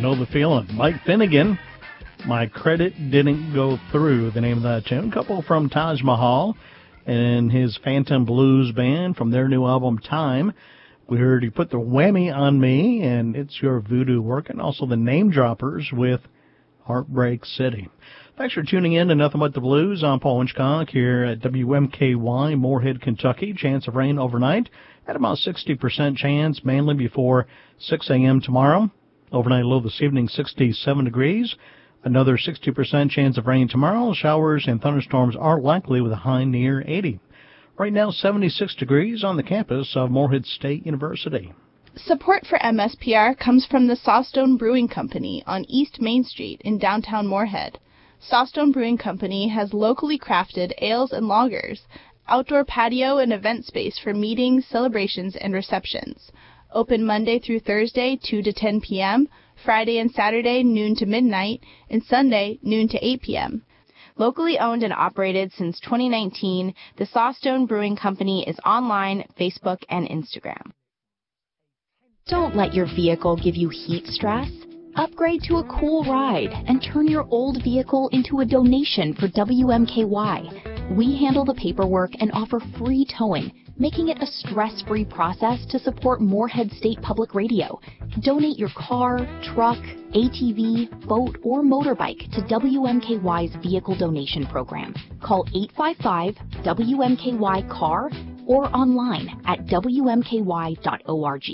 Know the Feeling. Mike Finnegan, My Credit Didn't Go Through, the name of that tune. Couple from Taj Mahal and his Phantom Blues Band from their new album, Time. We heard You Put the Whammy on Me, and It's Your Voodoo Working. Also the Name Droppers with Heartbreak City. Thanks for tuning in to Nothing But the Blues. I'm Paul Winchcock here at WMKY, Moorhead, Kentucky. Chance of rain overnight at about 60% chance, mainly before 6 a.m. tomorrow. Overnight low this evening, 67 degrees. Another 60% chance of rain tomorrow. Showers and thunderstorms are likely with a high near 80. Right now, 76 degrees on the campus of Moorhead State University. Support for MSPR comes from the Sawstone Brewing Company on East Main Street in downtown Moorhead. Sawstone Brewing Company has locally crafted ales and lagers, outdoor patio and event space for meetings, celebrations, and receptions. Open Monday through Thursday, 2 to 10 p.m., Friday and Saturday, noon to midnight, and Sunday, noon to 8 p.m. Locally owned and operated since 2019, the Sawstone Brewing Company is online, Facebook, and Instagram. Don't let your vehicle give you heat stress. Upgrade to a cool ride and turn your old vehicle into a donation for WMKY. We handle the paperwork and offer free towing, making it a stress-free process to support Moorhead State Public Radio. Donate your car, truck, ATV, boat, or motorbike to WMKY's Vehicle Donation Program. Call 855-WMKY-CAR or online at WMKY.org.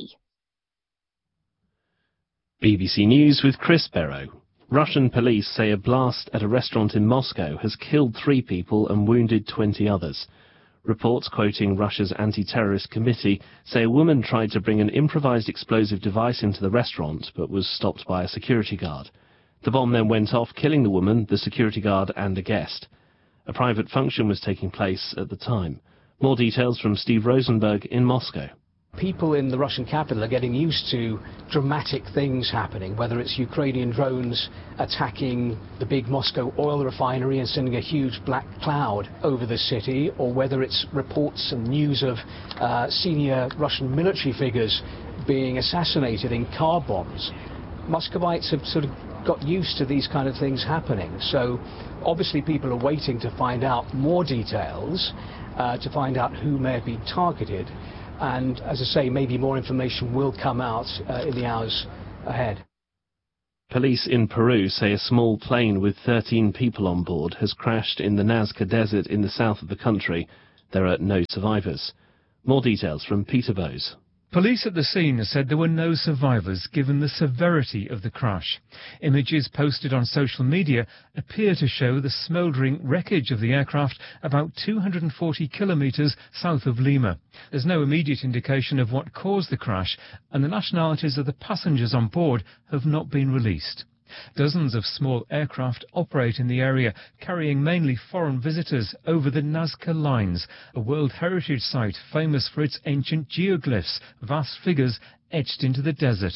BBC News with Chris Barrow. Russian police say a blast at a restaurant in Moscow has killed 3 people and wounded 20 others. Reports quoting Russia's anti-terrorist committee say a woman tried to bring an improvised explosive device into the restaurant but was stopped by a security guard. The bomb then went off, killing the woman, the security guard and a guest. A private function was taking place at the time. More details from Steve Rosenberg in Moscow. People in the Russian capital are getting used to dramatic things happening, whether it's Ukrainian drones attacking the big Moscow oil refinery and sending a huge black cloud over the city, or whether it's reports and news of senior Russian military figures being assassinated in car bombs. Muscovites have sort of got used to these kind of things happening. So obviously people are waiting to find out more details, to find out who may have been targeted. And, as I say, maybe more information will come out in the hours ahead. Police in Peru say a small plane with 13 people on board has crashed in the Nazca Desert in the south of the country. There are no survivors. More details from Peter Bowes. Police at the scene said there were no survivors given the severity of the crash. Images posted on social media appear to show the smouldering wreckage of the aircraft about 240 kilometres south of Lima. There's no immediate indication of what caused the crash, and the nationalities of the passengers on board have not been released. Dozens of small aircraft operate in the area, carrying mainly foreign visitors over the Nazca Lines, a World Heritage Site famous for its ancient geoglyphs, vast figures etched into the desert.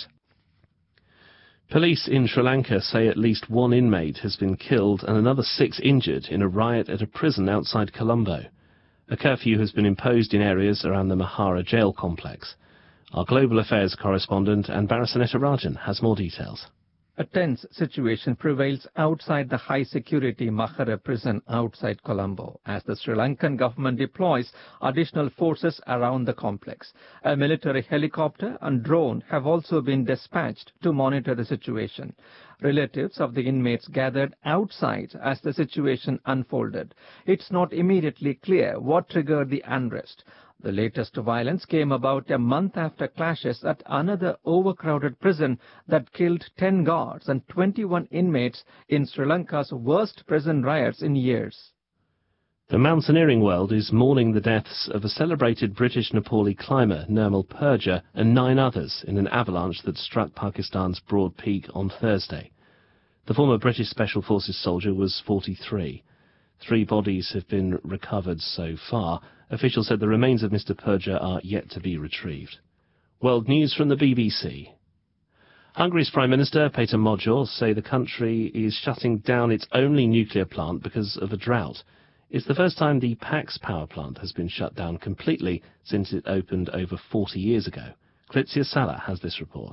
Police in Sri Lanka say at least 1 inmate has been killed and another 6 injured in a riot at a prison outside Colombo. A curfew has been imposed in areas around the Mahara jail complex. Our Global Affairs correspondent Anbarasanetta Rajan has more details. A tense situation prevails outside the high-security Mahara prison outside Colombo as the Sri Lankan government deploys additional forces around the complex. A military helicopter and drone have also been dispatched to monitor the situation. Relatives of the inmates gathered outside as the situation unfolded. It's not immediately clear what triggered the unrest. The latest violence came about a month after clashes at another overcrowded prison that killed 10 guards and 21 inmates in Sri Lanka's worst prison riots in years. The mountaineering world is mourning the deaths of a celebrated British Nepali climber, Nirmal Purja, and 9 others in an avalanche that struck Pakistan's Broad Peak on Thursday. The former British Special Forces soldier was 43. 3 bodies have been recovered so far. Officials said the remains of Mr. Purja are yet to be retrieved. World news from the BBC. Hungary's Prime Minister, Peter Magyar, say the country is shutting down its only nuclear plant because of a drought. It's the first time the Pax power plant has been shut down completely since it opened over 40 years ago. Klitsia Salah has this report.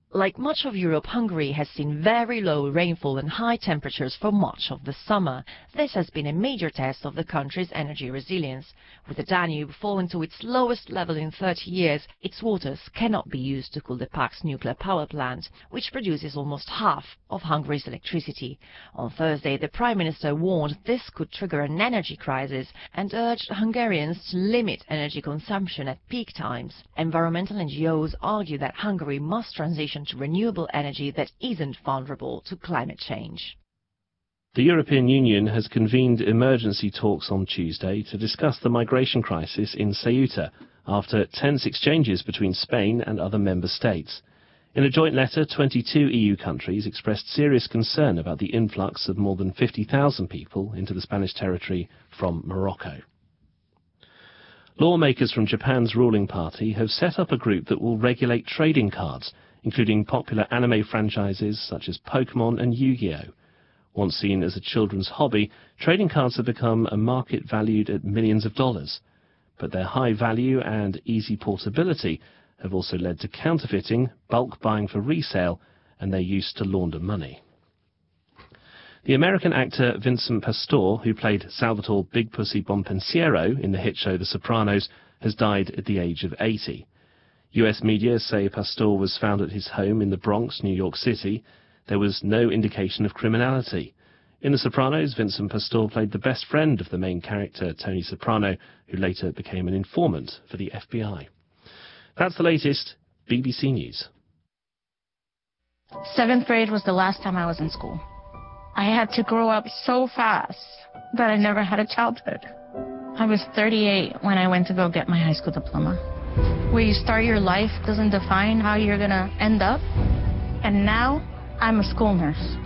Like much of Europe, Hungary has seen very low rainfall and high temperatures for much of the summer. This has been a major test of the country's energy resilience. With the Danube falling to its lowest level in 30 years, its waters cannot be used to cool the Paks nuclear power plant, which produces almost half of Hungary's electricity. On Thursday, the Prime Minister warned this could trigger an energy crisis and urged Hungarians to limit energy consumption at peak times. Environmental NGOs argue that Hungary must transition to renewable energy that isn't vulnerable to climate change. The European Union has convened emergency talks on Tuesday to discuss the migration crisis in Ceuta after tense exchanges between Spain and other member states. In a joint letter, 22 EU countries expressed serious concern about the influx of more than 50,000 people into the Spanish territory from Morocco. Lawmakers from Japan's ruling party have set up a group that will regulate trading cards, including popular anime franchises such as Pokemon and Yu-Gi-Oh! Once seen as a children's hobby, trading cards have become a market valued at millions of dollars. But their high value and easy portability have also led to counterfeiting, bulk buying for resale, and their use to launder money. The American actor Vincent Pastore, who played Salvatore Big Pussy Bonpensiero in the hit show The Sopranos, has died at the age of 80. US media say Pastore was found at his home in the Bronx, New York City. There was no indication of criminality. In The Sopranos, Vincent Pastore played the best friend of the main character, Tony Soprano, who later became an informant for the FBI. That's the latest. BBC News. 7th grade was the last time I was in school. I had to grow up so fast that I never had a childhood. I was 38 when I went to go get my high school diploma. Where you start your life doesn't define how you're going to end up. And now, I'm a school nurse.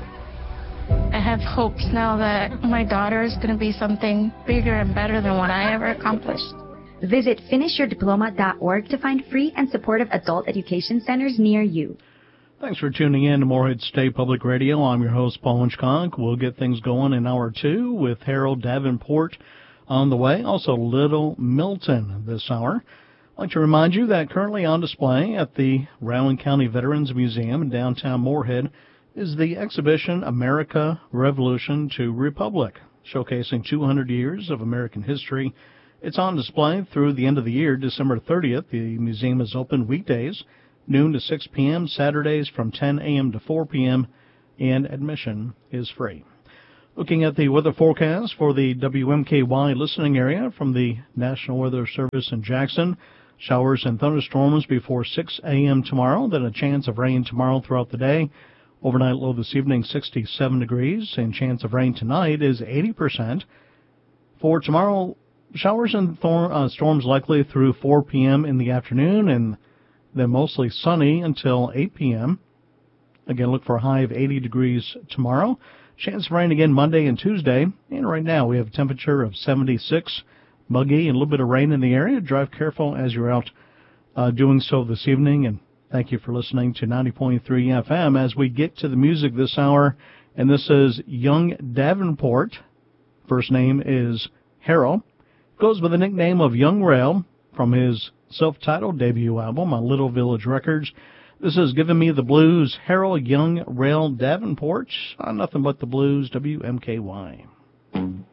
I have hopes now that my daughter is going to be something bigger and better than what I ever accomplished. Visit finishyourdiploma.org to find free and supportive adult education centers near you. Thanks for tuning in to Morehead State Public Radio. I'm your host, Paul Winchcock. We'll get things going in hour 2 with Harold Davenport on the way. Also, Little Milton this hour. I'd like to remind you that currently on display at the Rowan County Veterans Museum in downtown Morehead is the exhibition America Revolution to Republic, showcasing 200 years of American history. It's on display through the end of the year, December 30th. The museum is open weekdays, noon to 6 p.m., Saturdays from 10 a.m. to 4 p.m., and admission is free. Looking at the weather forecast for the WMKY listening area from the National Weather Service in Jackson, showers and thunderstorms before 6 a.m. tomorrow, then a chance of rain tomorrow throughout the day. Overnight low this evening, 67 degrees, and chance of rain tonight is 80%. For tomorrow, showers and storms likely through 4 p.m. in the afternoon, and then mostly sunny until 8 p.m. Again, look for a high of 80 degrees tomorrow. Chance of rain again Monday and Tuesday. And right now we have a temperature of 76, muggy, and a little bit of rain in the area. Drive careful as you're out doing so this evening. And thank you for listening to 90.3 FM as we get to the music this hour. And this is Young Davenport. First name is Harold. Goes by the nickname of Young Rail from his self-titled debut album on Little Village Records. This is Giving Me the Blues, Harold Young Rail Davenport on Nothing But the Blues, WMKY.